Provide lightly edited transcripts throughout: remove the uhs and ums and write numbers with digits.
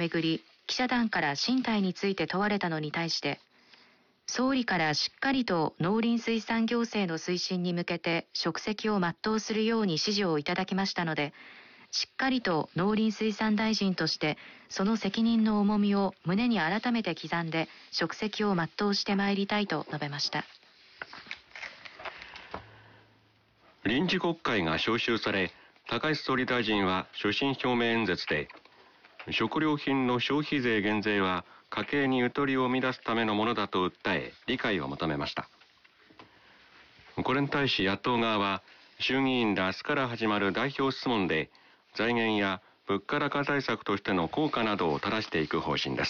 めぐり、記者団から進退について問われたのに対して、総理からしっかりと農林水産行政の推進に向けて職責を全うするように指示をいただきましたので、しっかりと農林水産大臣としてその責任の重みを胸に改めて刻んで職責を全うしてまいりたいと述べました。 臨時国会が召集され、高市総理大臣は所信表明演説で、食料品の消費税減税は家計にゆとりを生み出すためのものだと訴え、理解を求めました。これに対し野党側は、衆議院で明日から始まる代表質問で、財源や物価高対策としての効果などを正していく方針です。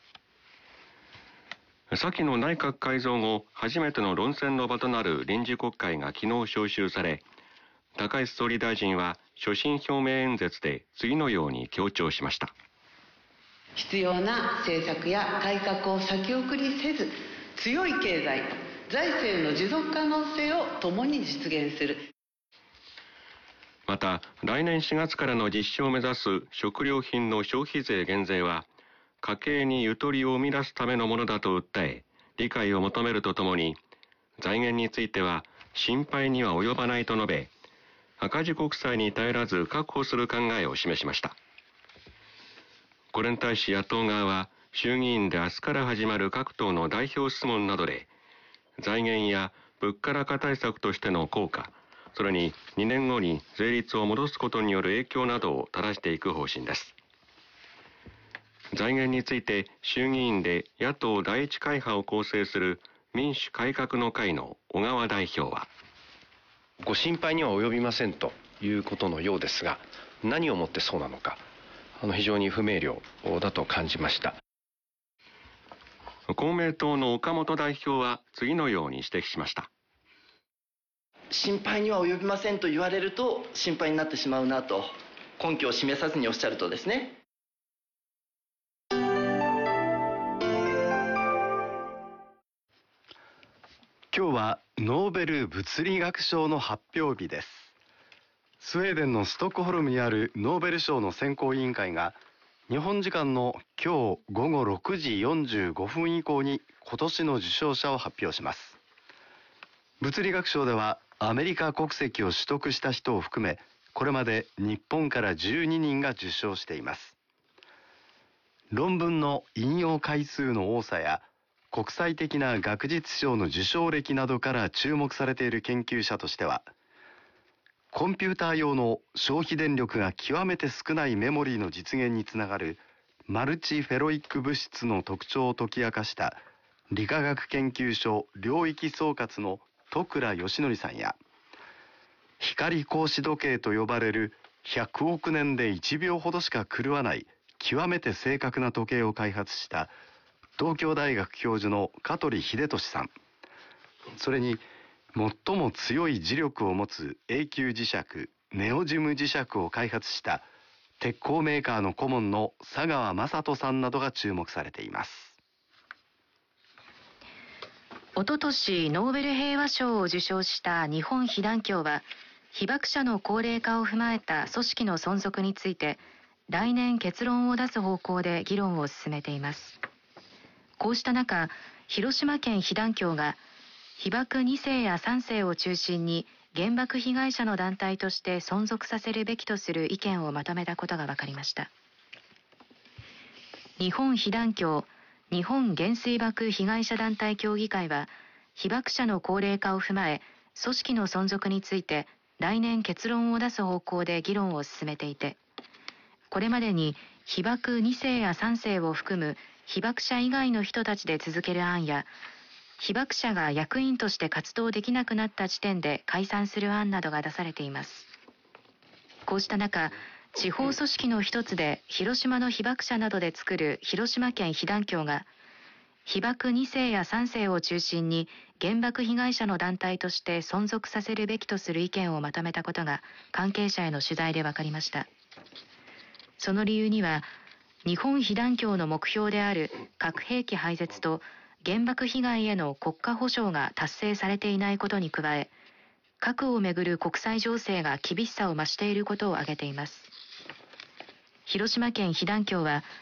先の内閣改造後初めての論戦の場となる臨時国会が昨日召集され、高市総理大臣は所信表明演説で次のように強調しました。 必要な政策や改革を先送りせず、強い経済、財政の持続可能性を共に実現する。 また、来年4月からの実施を目指す食料品の消費税減税は、家計にゆとりを生み出すためのものだと訴え、理解を求めるとともに、財源については心配には及ばないと述べ、赤字国債に頼らず確保する考えを示しました。これに対し野党側は、衆議院で明日から始まる各党の代表質問などで、財源や物価高対策としての効果、それに2年後に税率を戻すことによる影響などを正していく方針です。財源について衆議院で野党第一会派を構成する民主改革の会の小川代表は、 ご心配には及びませんということのようですが、何をもってそうなのか、非常に不明瞭だと感じました。 公明党の岡本代表は次のように指摘しました。 心配には及びませんと言われると心配になってしまうなと、根拠を示さずにおっしゃるとですね。 今日はノーベル物理学賞の発表日です。スウェーデンのストックホルムにあるノーベル賞の選考委員会が日本時間の今日午後6時45分以降に今年の受賞者を発表します。物理学賞ではアメリカ国籍を取得した人を含め、これまで日本から12人が受賞しています。論文の引用回数の多さや国際的な学術賞の受賞歴などから注目されている研究者としては、コンピューター用の消費電力が極めて少ないメモリーの実現につながるマルチフェロイック物質の特徴を解き明かした理化学研究所領域総括の戸倉義則さんや、光格子時計と呼ばれる100億年で1秒ほどしか狂わない極めて正確な時計を開発した東京大学教授の香取秀俊さん、それに最も強い磁力を持つ永久磁石ネオジム磁石を開発した鉄鋼メーカーの顧問の佐川雅人さんなどが注目されています。 おととしノーベル平和賞を受賞した日本被団協は、被爆者の高齢化を踏まえた組織の存続について来年結論を出す方向で議論を進めています。こうした中、広島県被団協が被爆2世や3世を中心に原爆被害者の団体として存続させるべきとする意見をまとめたことが分かりました。日本被団協日本原水爆被害者団体協議会は、被爆者の高齢化を踏まえ組織の存続について来年結論を出す方向で議論を進めていて、これまでに被爆2世や3世を含む被爆者以外の人たちで続ける案や、被爆者が役員として活動できなくなった時点で解散する案などが出されています。こうした中、地方組織の一つで広島の被爆者などで作る広島県被団協が、被爆2世や3世を中心に原爆被害者の団体として存続させるべきとする意見をまとめたことが関係者への取材で分かりました。その理由には、日本被団協の目標である核兵器廃絶と原爆被害への国家保障が達成されていないことに加え、核をめぐる国際情勢が厳しさを増していることを挙げています。広島県被団協は